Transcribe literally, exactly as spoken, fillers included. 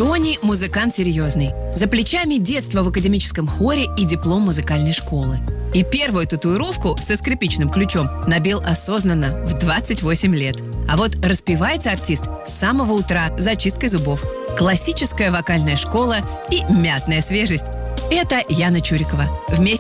Тони – музыкант серьезный. За плечами детство в академическом хоре и диплом музыкальной школы. И первую татуировку со скрипичным ключом набил осознанно в двадцать восемь лет. А вот распевается артист с самого утра за чисткой зубов. Классическая вокальная школа и мятная свежесть. Это Яна Чурикова. Вместе